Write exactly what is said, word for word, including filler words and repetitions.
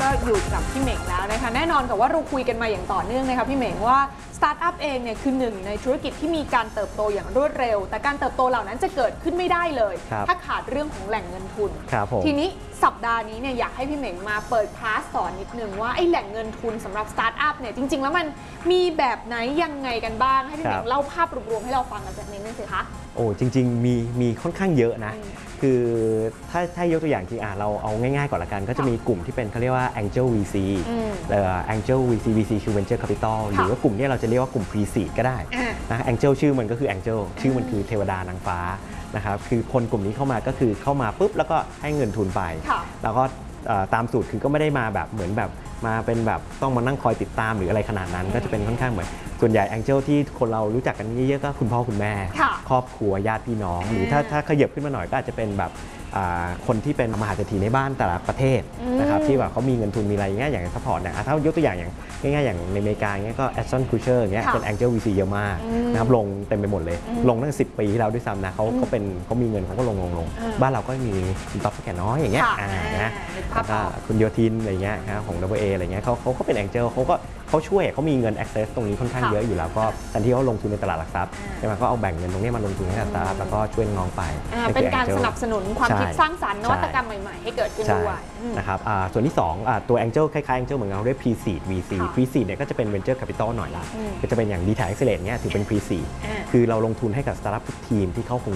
อยู่กับพี่เหม่งแล้วนะคะแน่นอนกับว่าเราคุยกันมาอย่างต่อเนื่องนะคะพี่เหม่งว่าสตาร์ทอัพเองเนี่ยคือหนึ่งในธุรกิจที่มีการเติบโตอย่างรวดเร็วแต่การเติบโตเหล่านั้นจะเกิดขึ้นไม่ได้เลยถ้าขาดเรื่องของแหล่งเงินทุนทีนี้สัปดาห์นี้เนี่ยอยากให้พี่เหม่งมาเปิดคลาสสอนนิดนึงว่าไอ้แหล่งเงินทุนสำหรับสตาร์ทอัพเนี่ยจริงๆแล้วมันมีแบบไหนยังไงกันบ้างให้พี่เหม่งเล่าภาพรวมๆให้เราฟังกันสักนิดนึงสิคะโอ้จริงๆมีมีค่อนข้างเยอะนะคือถ้าถ้ายกตัวอย่างที่อ่ะเราเอาง่ายๆก่อนละกันก็จะมีกลุ่มที่เป็นเขาเรียกว่า Angel วี ซี เอ่อ Angel วี ซี วี ซี คือ Venture Capital หรือว่ากลุ่มนี้เราจะเรียกว่ากลุ่ม Pre-Seed ก็ได้นะ Angel ชื่อมันก็คือ Angel ชื่อมันคือเทวดานางฟ้านะครับคือคนกลุ่มนี้เข้ามาก็คือเข้ามาปุ๊บแล้วก็ให้เงินทุนไปแล้วก็ตามสูตรคือก็ไม่ได้มาแบบเหมือนแบบมาเป็นแบบต้องมานั่งคอยติดตามหรืออะไรขนาดนั้นก็จะเป็นค่อนข้างเหมือนส่วนใหญ่ Angel ที่คนเรารู้จักกันเยอะๆก็คุณพ่อคุณแม่ครอบครัวญาติพี่น้องหรือถ้าถ้าขยับขึ้นมาหน่อยก็อาจจะเป็นแบบคนที่เป็นมหาเศรษฐีในบ้านแต่ละประเทศนะครับที่แบบเขามีเงินทุนมีอะไรอย่างเงี้ยอย่างซัพพอร์ตเนี่ยถ้ายกตัวอย่างอย่างง่ายๆอย่างในอเมริกาเงี้ยก็ Ashton Kutcher อย่างเงี้ยเป็น Angel วี ซี เยอะมากนะครับลงเต็มไปหมดเลยลงตั้งสิบปีที่แล้วด้วยซ้ำนะเขาเขาเป็นเขามีเงินเขาก็ลงลงลงบ้านเราก็มีคุณต๊อบแก่น้อยอย่างเงี้ยนะแล้วก็คุณโยทินอะไรเงี้ยนะของ ดับเบิลยู เอ อะไรเงี้ยเขาเขาก็เป็น Angel เขาก็เขาช่วยเขามีเงิน access ตรงนี้ค่อนข้างเยอะอยู่แล้วก็ทันที่เขาลงทุนในตลาดหลักทรัพย์ใช่ไหมก็เอาแบ่งเงินตรงนี้มาลงทุนให้กับสตาร์ทอัพแล้วก็ช่วยน้องไปเป็นการสนับสนุนความคิดสร้างสรรค์นวัตกรรมใหม่ๆให้เกิดขึ้นด้วยนะครับส่วนที่สองตัว Angel คล้ายๆ Angel เหมือนกันเราเรียก Pre-Seed วี ซี Pre-Seed เนี่ยก็จะเป็น Venture Capital หน่อยละก็จะเป็นอย่าง ดี ที เอ็กซ์ Accelerate เนี่ยถือเป็น Pre-Seed คือเราลงทุนให้กับสตาร์ทอัพทุกทีมที่เข้าโครง